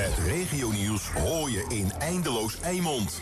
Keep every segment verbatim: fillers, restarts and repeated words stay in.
Het regionieuws hoor je in Eindeloos Eimond.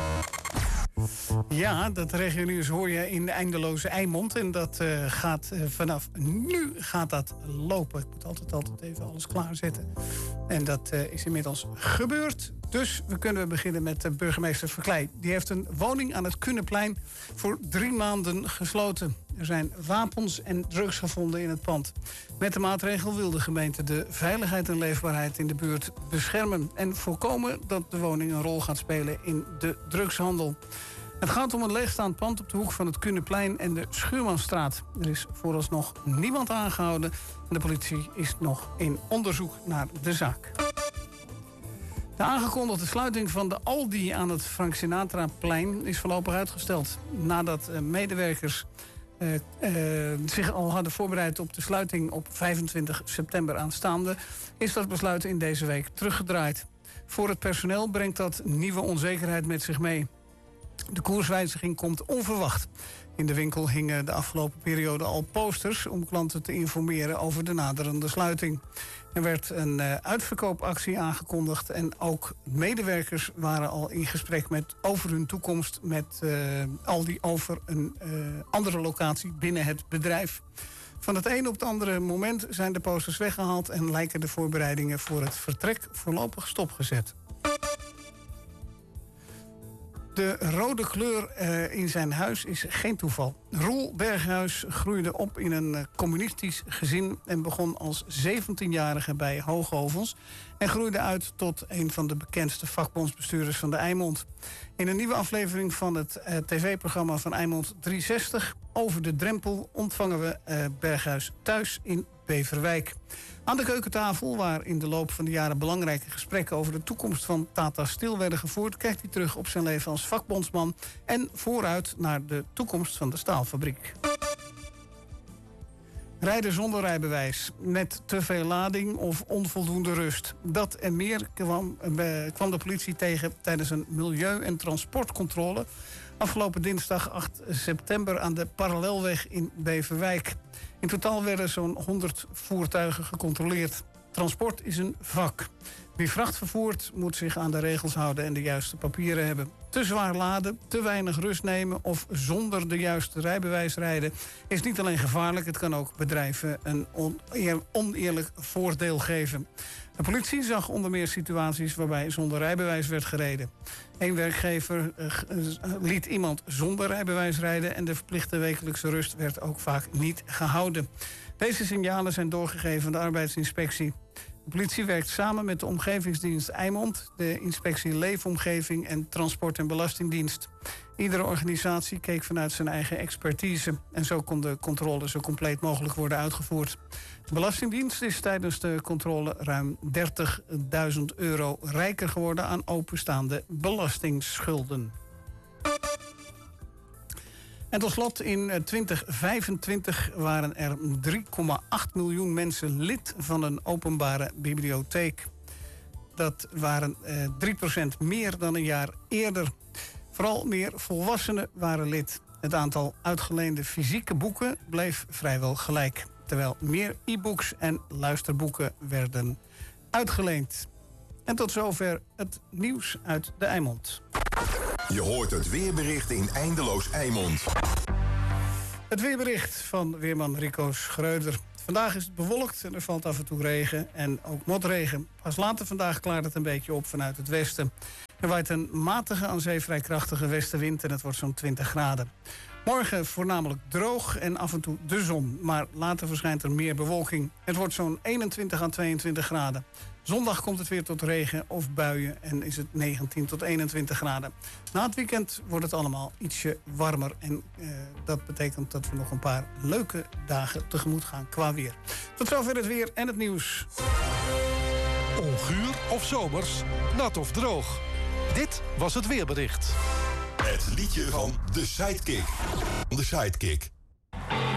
Ja, dat regionieuws hoor je in de eindeloze Eimond. En dat uh, gaat uh, vanaf nu gaat dat lopen. Ik moet altijd, altijd even alles klaarzetten. En dat uh, is inmiddels gebeurd. Dus we kunnen beginnen met uh, burgemeester Verkleij. Die heeft een woning aan het Kunenplein voor drie maanden gesloten. Er zijn wapens en drugs gevonden in het pand. Met de maatregel wil de gemeente de veiligheid en leefbaarheid in de buurt beschermen. En voorkomen dat de woning een rol gaat spelen in de drugshandel. Het gaat om een leegstaand pand op de hoek van het Kunenplein en de Schuurmanstraat. Er is vooralsnog niemand aangehouden en de politie is nog in onderzoek naar de zaak. De aangekondigde sluiting van de Aldi aan het Frank Sinatraplein is voorlopig uitgesteld. Nadat medewerkers uh, uh, zich al hadden voorbereid op de sluiting op vijfentwintig september aanstaande, is dat besluit in deze week teruggedraaid. Voor het personeel brengt dat nieuwe onzekerheid met zich mee. De koerswijziging komt onverwacht. In de winkel hingen de afgelopen periode al posters om klanten te informeren over de naderende sluiting. Er werd een uh, uitverkoopactie aangekondigd en ook medewerkers waren al in gesprek met over hun toekomst met uh, Aldi over een uh, andere locatie binnen het bedrijf. Van het een op het andere moment zijn de posters weggehaald en lijken de voorbereidingen voor het vertrek voorlopig stopgezet. De rode kleur uh, in zijn huis is geen toeval. Roel Berghuis groeide op in een uh, communistisch gezin en begon als zeventienjarige bij Hoogovens en groeide uit tot een van de bekendste vakbondsbestuurders van de Eimond. In een nieuwe aflevering van het uh, tv-programma van Eimond driehonderdzestig... Over de drempel ontvangen we uh, Berghuis thuis in Beverwijk. Aan de keukentafel, waar in de loop van de jaren belangrijke gesprekken over de toekomst van Tata Steel werden gevoerd, kijkt hij terug op zijn leven als vakbondsman en vooruit naar de toekomst van de staalfabriek. Rijden zonder rijbewijs, met te veel lading of onvoldoende rust. Dat en meer kwam, uh, kwam de politie tegen tijdens een milieu- en transportcontrole afgelopen dinsdag acht september aan de Parallelweg in Beverwijk. In totaal werden zo'n honderd voertuigen gecontroleerd. Transport is een vak. Wie vracht vervoert moet zich aan de regels houden en de juiste papieren hebben. Te zwaar laden, te weinig rust nemen of zonder de juiste rijbewijs rijden is niet alleen gevaarlijk, het kan ook bedrijven een oneer, oneerlijk voordeel geven. De politie zag onder meer situaties waarbij zonder rijbewijs werd gereden. Eén werkgever uh, liet iemand zonder rijbewijs rijden en de verplichte wekelijkse rust werd ook vaak niet gehouden. Deze signalen zijn doorgegeven aan de arbeidsinspectie. De politie werkt samen met de Omgevingsdienst Eimond, de Inspectie Leefomgeving en Transport- en Belastingdienst. Iedere organisatie keek vanuit zijn eigen expertise en zo kon de controle zo compleet mogelijk worden uitgevoerd. De Belastingdienst is tijdens de controle ruim dertigduizend euro rijker geworden aan openstaande belastingsschulden. En tot slot, in twintig vijfentwintig waren er drie komma acht miljoen mensen lid van een openbare bibliotheek. Dat waren eh, drie procent meer dan een jaar eerder. Vooral meer volwassenen waren lid. Het aantal uitgeleende fysieke boeken bleef vrijwel gelijk. Terwijl meer e-books en luisterboeken werden uitgeleend. En tot zover het nieuws uit de Eimond. Je hoort het weerbericht in Eindeloos Eimond. Het weerbericht van weerman Rico Schreuder. Vandaag is het bewolkt en er valt af en toe regen en ook motregen. Pas later vandaag klaart het een beetje op vanuit het westen. Er waait een matige aan zee vrij krachtige westenwind en het wordt zo'n twintig graden. Morgen voornamelijk droog en af en toe de zon. Maar later verschijnt er meer bewolking. Het wordt zo'n eenentwintig à tweeëntwintig graden. Zondag komt het weer tot regen of buien en is het negentien tot eenentwintig graden. Na het weekend wordt het allemaal ietsje warmer. En uh, dat betekent dat we nog een paar leuke dagen tegemoet gaan qua weer. Tot zover het weer en het nieuws. Onguur of zomers, nat of droog. Dit was het weerbericht. Het liedje van de Sidekick. De Sidekick.